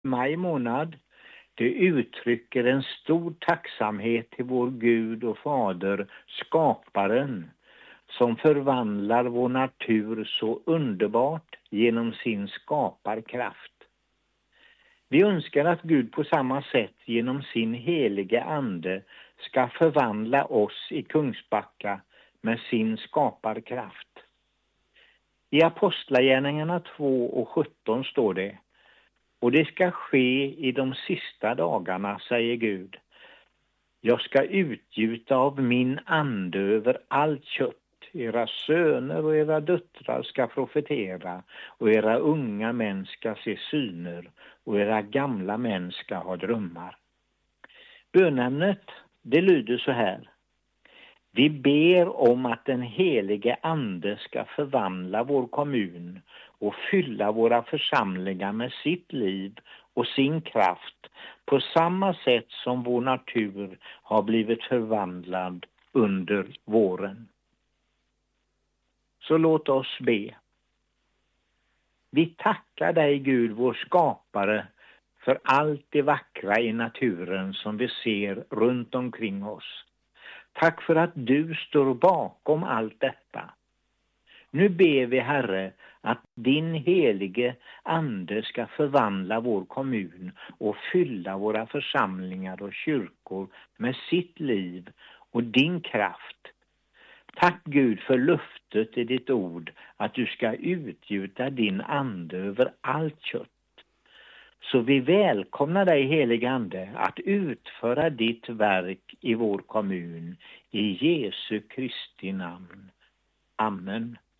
Maj månad, det uttrycker en stor tacksamhet till vår Gud och Fader, skaparen, som förvandlar vår natur så underbart genom sin skaparkraft. Vi önskar att Gud på samma sätt genom sin helige ande ska förvandla oss i Kungsbacka med sin skaparkraft. I Apostlagärningarna 2:17 står det: och det ska ske i de sista dagarna, säger Gud. Jag ska utgjuta av min ande över allt kött. Era söner och era döttrar ska profetera, och era unga män ska se syner, och era gamla män ska ha drömmar. Bönämnet, det lyder så här: vi ber om att den helige ande ska förvandla vår kommun och fylla våra församlingar med sitt liv och sin kraft på samma sätt som vår natur har blivit förvandlad under våren. Så låt oss be. Vi tackar dig, Gud, vår skapare, för allt det vackra i naturen som vi ser runt omkring oss. Tack för att du står bakom allt detta. Nu ber vi, Herre, att din helige ande ska förvandla vår kommun och fylla våra församlingar och kyrkor med sitt liv och din kraft. Tack Gud för löftet i ditt ord att du ska utgjuta din ande över allt kött. Så vi välkomnar dig, helige ande, att utföra ditt verk i vår kommun. I Jesu Kristi namn. Amen.